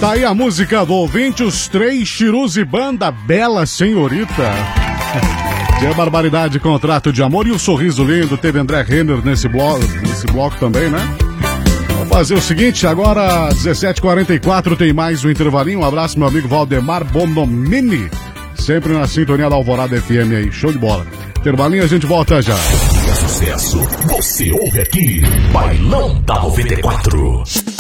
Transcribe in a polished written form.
Tá aí a música do ouvinte, os Três Chirus e Banda, Bela Senhorita. Tinha Barbaridade, Contrato de Amor e o Sorriso Lindo. Teve André Renner nesse bloco também, né? Vamos fazer o seguinte, agora 17h44 tem mais um intervalinho. Um abraço, meu amigo Valdemar Bonomini, sempre na sintonia da Alvorada FM aí. Show de bola. Intervalinho, a gente volta já. Sucesso, você ouve aqui, Bailão da 94.